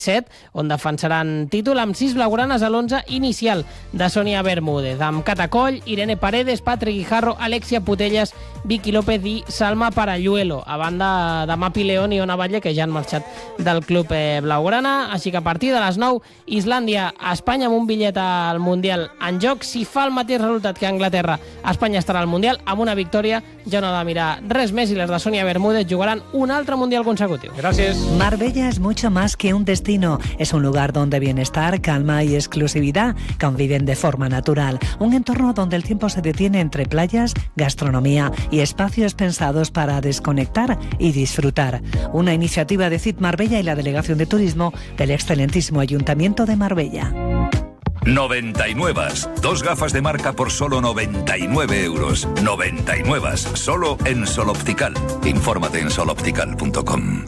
on defensaran títol amb 6 blaugranes a l'11 inicial de Sonia Bermúdez, amb Cata Coll, Irene Paredes, Patrick Guijarro, Alexia Putellas, Vicky López i Salma Paralluelo, a banda de Mapi León i Ona Batlle, que ja han marxat del club blaugrana. Així que a partir de les 9, Islàndia, Espanya amb un bitllet al Mundial en joc. Si fa el mateix resultat que Anglaterra, Espanya estarà al Mundial amb una victòria. Ja no ha de mirar res més i les de Sonia Bermúdez jugaran un altre Mundial consecutiu. Gràcies. Marbella es mucho más que un destino. Es un lugar donde bienestar, calma y exclusividad conviven de forma natural. Un entorno donde el tiempo se detiene entre playas, gastronomía y espacios pensados para desconectar y disfrutar. Una iniciativa de CIT Marbella y la Delegación de Turismo del excelentísimo Ayuntamiento de Marbella. 99. 2 gafas de marca por solo 99 euros. 99. Solo en Sol Optical. Infórmate en soloptical.com.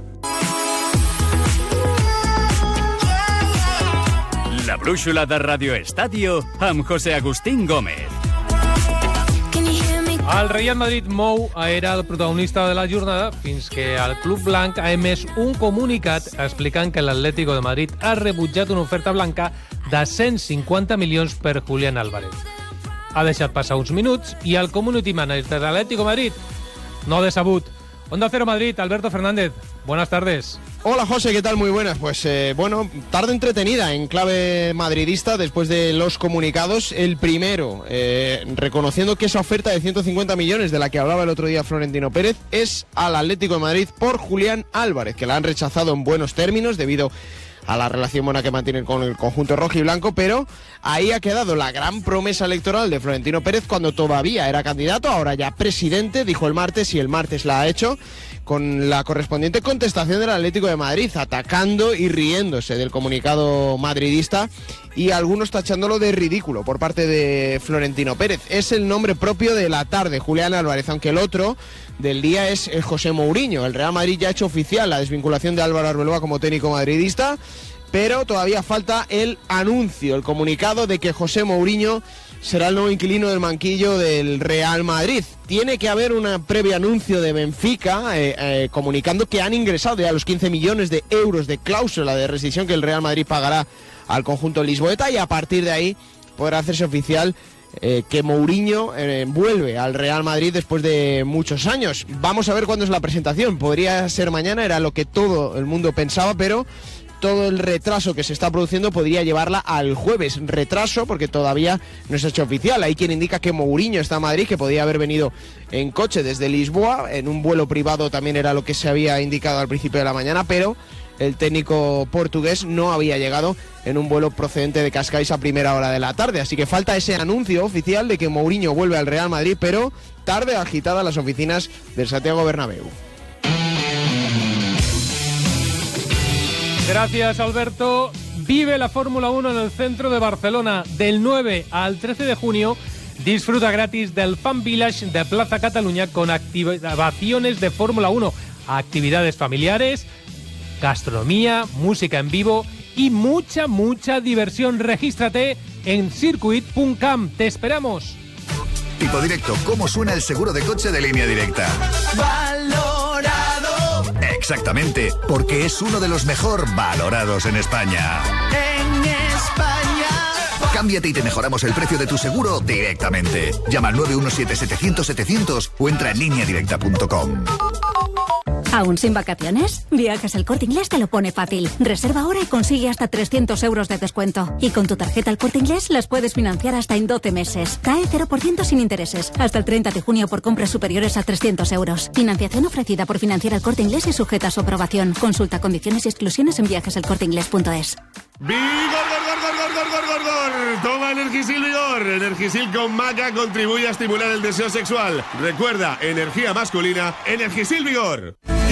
La brúixola de Radio Estadio amb José Agustín Gómez. El Real Madrid mou era el protagonista de la jornada fins que el club blanc ha emès un comunicat explicant que l'Atlético de Madrid ha rebutjat una oferta blanca de 150 milions per Julián Álvarez. Ha deixat passar uns minuts i el community manager de l'Atlético de Madrid no ha decebut. Onda Cero Madrid, Alberto Fernández, buenas tardes. Hola José, ¿qué tal? Muy buenas. Pues tarde entretenida en clave madridista después de los comunicados. El primero, reconociendo que esa oferta de 150 millones de la que hablaba el otro día Florentino Pérez es al Atlético de Madrid por Julián Álvarez, que la han rechazado en buenos términos debido a la relación buena que mantienen con el conjunto rojo y blanco, pero ahí ha quedado la gran promesa electoral de Florentino Pérez cuando todavía era candidato, ahora ya presidente, dijo el martes, y el martes la ha hecho, con la correspondiente contestación del Atlético de Madrid, atacando y riéndose del comunicado madridista y algunos tachándolo de ridículo por parte de Florentino Pérez. Es el nombre propio de la tarde, Julián Álvarez, aunque el otro del día es José Mourinho. El Real Madrid ya ha hecho oficial la desvinculación de Álvaro Arbeloa como técnico madridista, pero todavía falta el anuncio, el comunicado de que José Mourinho será el nuevo inquilino del banquillo del Real Madrid. Tiene que haber un previo anuncio de Benfica comunicando que han ingresado ya los 15 millones de euros de cláusula de rescisión que el Real Madrid pagará al conjunto lisboeta, y a partir de ahí podrá hacerse oficial que Mourinho vuelve al Real Madrid después de muchos años. Vamos a ver cuándo es la presentación. Podría ser mañana, era lo que todo el mundo pensaba, pero todo el retraso que se está produciendo podría llevarla al jueves. Retraso porque todavía no se ha hecho oficial. Hay quien indica que Mourinho está en Madrid, que podría haber venido en coche desde Lisboa. En un vuelo privado también era lo que se había indicado al principio de la mañana, pero el técnico portugués no había llegado en un vuelo procedente de Cascais a primera hora de la tarde. Así que falta ese anuncio oficial de que Mourinho vuelve al Real Madrid, pero tarde agitada las oficinas del Santiago Bernabéu. Gracias, Alberto. Vive la Fórmula 1 en el centro de Barcelona. Del 9 al 13 de junio, disfruta gratis del Fan Village de Plaza Cataluña con activaciones de Fórmula 1, actividades familiares, gastronomía, música en vivo y mucha diversión. Regístrate en circuit.cam. ¡Te esperamos! Tipo Directo, ¿cómo suena el seguro de coche de Línea Directa? ¡Valorado! Exactamente, porque es uno de los mejor valorados en España. En España. Cámbiate y te mejoramos el precio de tu seguro directamente. Llama al 917-700-700 o entra en lineadirecta.com. ¿Aún sin vacaciones? Viajes El Corte Inglés te lo pone fácil. Reserva ahora y consigue hasta 300 euros de descuento. Y con tu tarjeta El Corte Inglés las puedes financiar hasta en 12 meses. Cae 0% sin intereses. Hasta el 30 de junio por compras superiores a 300 euros. Financiación ofrecida por Financiera El Corte Inglés y sujeta a su aprobación. Consulta condiciones y exclusiones en viajeselcorteinglés.es. ¡Vigor! Toma Energisil Vigor. Energisil con maca contribuye a estimular el deseo sexual. Recuerda, energía masculina, Energisil Vigor.